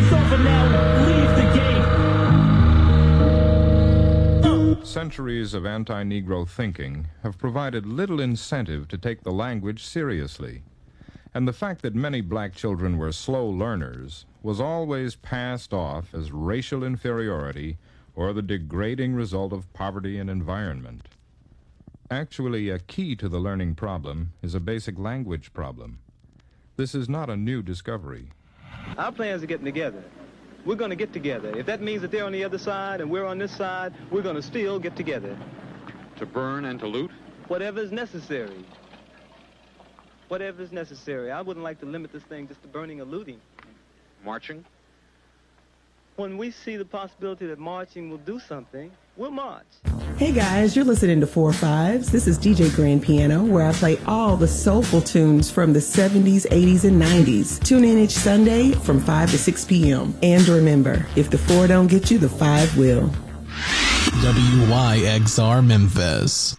It's over now. Leave the game. Centuries of anti-Negro thinking have provided little incentive to take the language seriously. And the fact that many black children were slow learners was always passed off as racial inferiority or the degrading result of poverty and environment. Actually, a key to the learning problem is a basic language problem. This is not a new discovery. Our plans are getting together. We're going to get together. If that means that they're on the other side and we're on this side, we're going to still get together. To burn and to loot? Whatever is necessary. Whatever is necessary. I wouldn't like to limit this thing just to burning or looting. Marching? When we see the possibility that marching will do something, we'll march. Hey guys, you're listening to 4-5s. This is DJ Grand Piano, where I play all the soulful tunes from the 70s, 80s, and 90s. Tune in each Sunday from 5 to 6 p.m. And remember, if the 4 don't get you, the 5 will. WYXR Memphis.